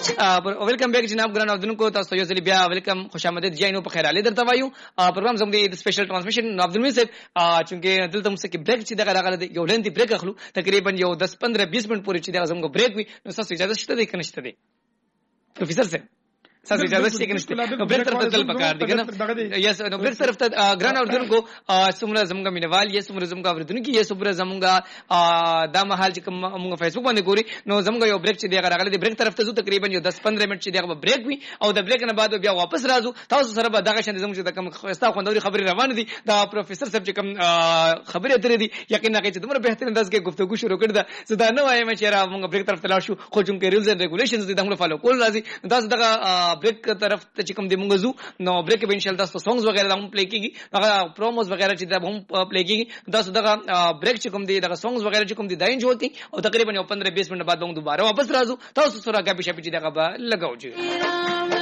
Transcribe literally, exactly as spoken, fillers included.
ویلکم بیک جناب ګران اوردونکو، تاسو یو ځل بیا ویلکم خوش آمدید جاینو په خیر علي درته وایو. پروګرام زموږ د سپیشل ټرانسمیشن عبد المنعم صاحب چې دلته موږ کې بریک چې دغه راغله یو لنډي بریک اخلو، تقریبا یو دس پندرہ بیس منټ پورې چې دغه زموږ بریک وي. نو تاسو اجازه شته دی کنه شته دی پروفیسور صاحب؟ تاسو اجازه شته کنه شته نو بریک طرف ته تل پکار دي کنه؟ یس نو بریک طرف ته ګران اوردونکو څومره زموږ مینوال یې څومره زموږ اوردونکو یې څومره زموږ دا مهال چې کوم موږ فیسبوک باندې ګوري، نو زموږ یو بریک چې دغه راغله دی بریک طرف ته زو تقریبا یو دس پندرہ منټ چې دغه بریک وي او د بریک نه بعد بیا واپس راځو. تاسو سره به دغه شان زموږ د کوم خستا خوندوري خبري روان دي. دا پروفیسور صاحب چې کوم خبرې اترې دي یقینا کې چې دومره بهترین انداز کې گفتگو شروع کړه ده. زه دا نه وایم چې را موږ بریک طرف ته لاړ شو، خو چې رولز اند ریګولیشنز دي دا موږ فالو کول راځي. تاسو دغه بریک طرف ته چې کوم دی موږ زو نو بریک به ان شاء الله تاسو سونګز وغیرہ هم پلی کیږي، هغه پروموز وغیرہ چې دا هم پلی کیږي. تاسو دغه بریک چې کوم دی دغه سونګز وغیرہ چې کوم دی دا انجوای کړئ او تقریبا یو پندرہ بیس منټ بعد موږ دوباره واپس راځو. تاسو سره غاپی شپی چې دغه به لګاو.